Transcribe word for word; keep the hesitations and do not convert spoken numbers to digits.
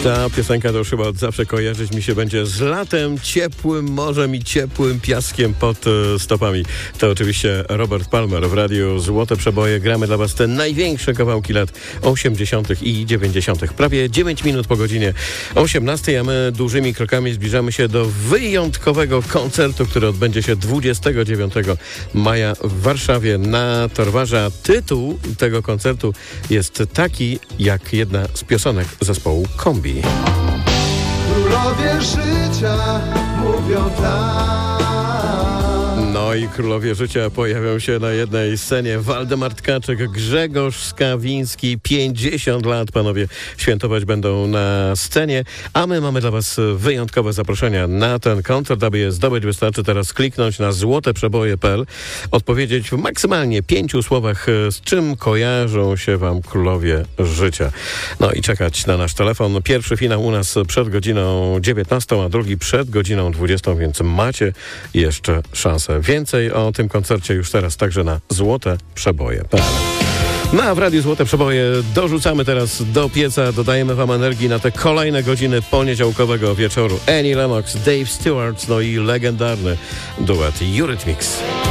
Ta piosenka to już chyba od zawsze kojarzyć mi się będzie z latem, ciepłym morzem i ciepłym piaskiem pod e, stopami. To oczywiście Robert Palmer w radiu Złote Przeboje. Gramy dla Was te największe kawałki lat osiemdziesiątych i dziewięćdziesiątych. Prawie dziewięć minut po godzinie osiemnastej, a my dużymi krokami zbliżamy się do wyjątkowego koncertu, który odbędzie się dwudziestego dziewiątego maja w Warszawie na Torwarze. Tytuł tego koncertu jest taki jak jedna z piosenek zespołu Kombi. Królowie życia mówią tak. No i królowie życia pojawią się na jednej scenie. Waldemar Tkaczyk, Grzegorz Skawiński, pięćdziesiąt lat, panowie, świętować będą na scenie, a my mamy dla Was wyjątkowe zaproszenia na ten koncert. Aby je zdobyć, wystarczy teraz kliknąć na złoteprzeboje kropka p l, odpowiedzieć w maksymalnie pięciu słowach, z czym kojarzą się Wam królowie życia. No i czekać na nasz telefon. Pierwszy finał u nas przed godziną dziewiętnastą, a drugi przed godziną dwudziestą, więc macie jeszcze szansę. Więcej o tym koncercie już teraz także na złote przeboje kropka p l. No a w Radiu Złote Przeboje dorzucamy teraz do pieca, dodajemy Wam energii na te kolejne godziny poniedziałkowego wieczoru. Annie Lennox, Dave Stewart, no i legendarny duet Eurythmics.